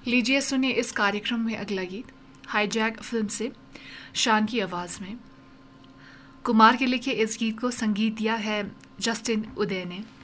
लीजिए सुनिए इस कार्यक्रम में अगला गीत हाईजैक फिल्म से शान की आवाज़ में। कुमार के लिखे इस गीत को संगीत दिया है जस्टिन उदय ने।